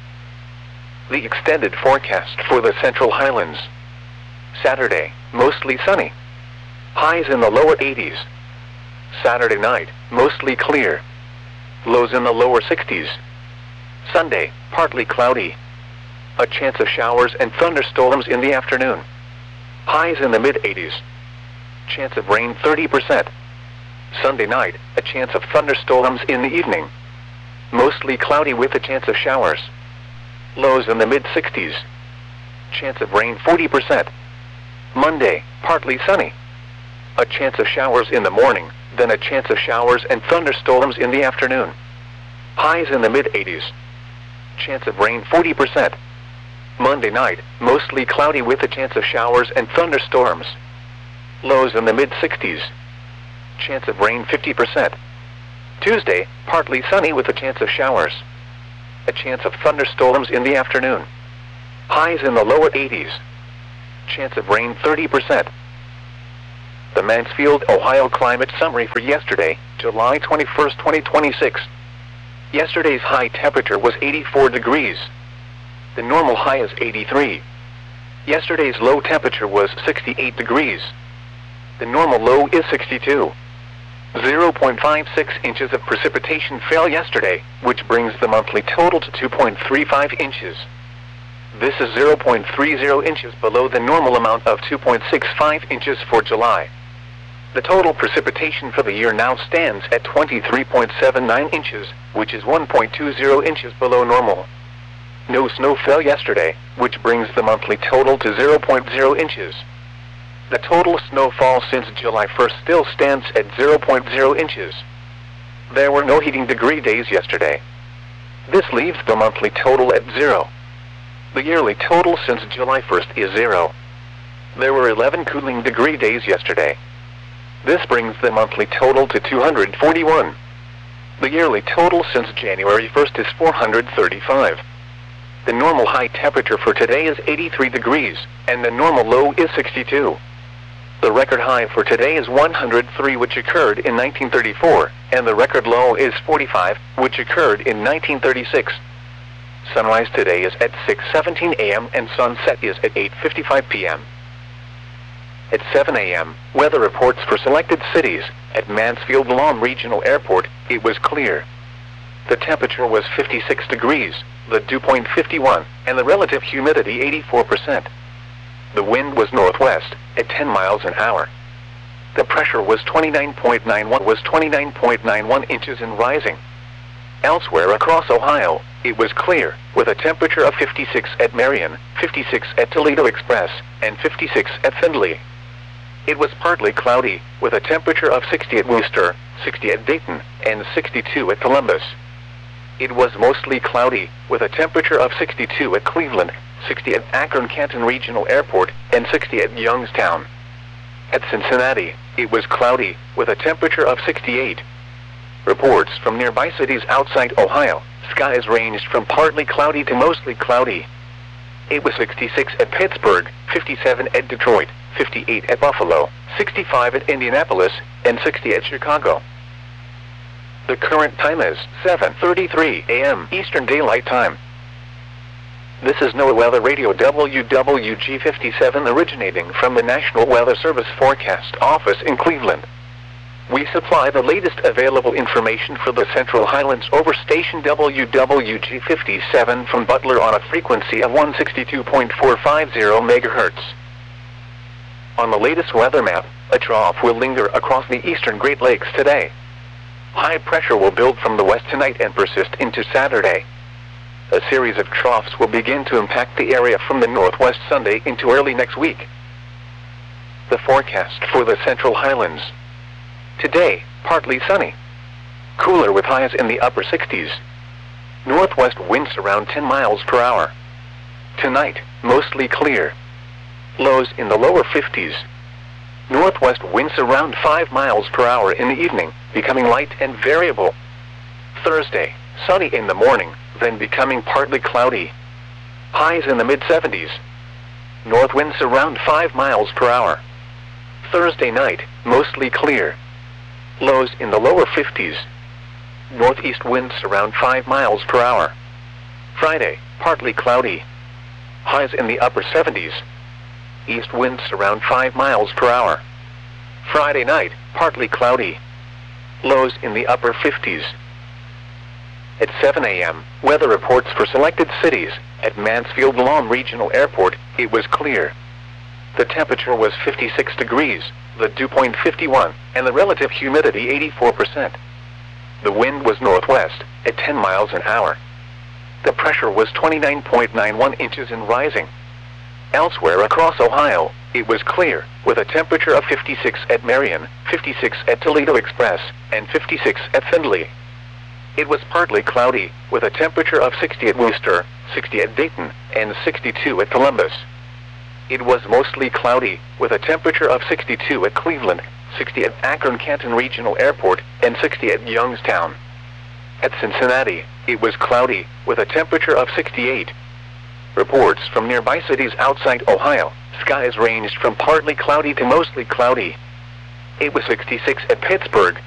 The extended forecast for the Central Highlands. Saturday, mostly sunny. Highs in the lower eighties. Saturday night, mostly clear. Lows in the lower sixties. Sunday, partly cloudy. A chance of showers and thunderstorms in the afternoon. Highs in the mid eighties. Chance of rain thirty percent. Sunday night, a chance of thunderstorms in the evening. Mostly cloudy with a chance of showers. Lows in the mid sixties. Chance of rain forty percent. Monday, partly sunny. A chance of showers in the morning, then a chance of showers and thunderstorms in the afternoon. Highs in the mid eighties. Chance of rain forty percent. Monday night, mostly cloudy with a chance of showers and thunderstorms. Lows in the mid sixties. Chance of rain fifty percent. Tuesday, partly sunny with a chance of showers. a chance of thunderstorms in the afternoon. Highs in the lower eighties. Chance of rain thirty percent. The Mansfield, Ohio climate summary for yesterday, July twenty-first, twenty twenty-six. Yesterday's high temperature was eighty-four degrees. The normal high is eighty-three. Yesterday's low temperature was sixty-eight degrees. The normal low is sixty-two. zero point five six inches of precipitation fell yesterday, which brings the monthly total to two point three five inches. This is zero point three zero inches below the normal amount of two point six five inches for July. The total precipitation for the year now stands at twenty-three point seven nine inches, which is one point two zero inches below normal. No snow fell yesterday, which brings the monthly total to zero point zero inches. The total snowfall since July first still stands at zero point zero inches. There were no heating degree days yesterday. This leaves the monthly total at zero. The yearly total since July first is zero. There were eleven cooling degree days yesterday. This brings the monthly total to two hundred forty-one. The yearly total since January first is four hundred thirty-five. The normal high temperature for today is eighty-three degrees, and the normal low is sixty-two. The record high for today is one hundred three, which occurred in nineteen thirty-four, and the record low is forty-five, which occurred in nineteen thirty-six. Sunrise today is at six seventeen a m and sunset is at eight fifty-five p m At seven a m, weather reports for selected cities. At Mansfield-Lom Regional Airport, it was clear. The temperature was fifty-six degrees, the dew point fifty-one, and the relative humidity eighty-four percent. The wind was northwest, at ten miles an hour. The pressure was twenty-nine point nine one was twenty-nine point nine one inches and rising. Elsewhere across Ohio, it was clear, with a temperature of fifty-six at Marion, fifty-six at Toledo Express, and fifty-six at Findlay. It was partly cloudy, with a temperature of sixty at Worcester, sixty at Dayton, and sixty-two at Columbus. It was mostly cloudy, with a temperature of sixty-two at Cleveland, sixty at Akron-Canton Regional Airport, and sixty at Youngstown. At Cincinnati, it was cloudy, with a temperature of sixty-eight. Reports from nearby cities outside Ohio, skies ranged from partly cloudy to mostly cloudy. It was sixty-six at Pittsburgh, fifty-seven at Detroit, fifty-eight at Buffalo, sixty-five at Indianapolis, and sixty at Chicago. The current time is seven thirty-three a m Eastern Daylight Time. This is NOAA Weather Radio W W G fifty-seven, originating from the National Weather Service Forecast Office in Cleveland. We supply the latest available information for the Central Highlands over station W W G fifty-seven from Butler on a frequency of one sixty-two point four five zero megahertz. On the latest weather map, a trough will linger across the eastern Great Lakes today. High pressure will build from the west tonight and persist into Saturday. A series of troughs will begin to impact the area from the northwest Sunday into early next week. The forecast for the Central Highlands. Today, partly sunny. Cooler with highs in the upper sixties. Northwest winds around ten miles per hour. Tonight, mostly clear. Lows in the lower fifties. Northwest winds around five miles per hour in the evening, becoming light and variable. Thursday, sunny in the morning, then becoming partly cloudy. Highs in the mid seventies. North winds around five miles per hour. Thursday night, mostly clear. Lows in the lower fifties. Northeast winds around five miles per hour. Friday, partly cloudy. Highs in the upper seventies. East winds around five miles per hour. Friday night, partly cloudy. Lows in the upper fifties. At seven a m, weather reports for selected cities. At Mansfield-Lom Regional Airport, it was clear. The temperature was fifty-six degrees, the dew point fifty-one, and the relative humidity eighty-four percent. The wind was northwest, at ten miles an hour. The pressure was twenty-nine point nine one inches and rising. Elsewhere across Ohio, it was clear, with a temperature of fifty-six at Marion, fifty-six at Toledo Express, and fifty-six at Findlay. It was partly cloudy, with a temperature of sixty at Worcester, sixty at Dayton, and sixty-two at Columbus. It was mostly cloudy, with a temperature of sixty-two at Cleveland, sixty at Akron-Canton Regional Airport, and sixty at Youngstown. At Cincinnati, it was cloudy, with a temperature of sixty-eight. Reports from nearby cities outside Ohio, skies ranged from partly cloudy to mostly cloudy. It was sixty-six at Pittsburgh,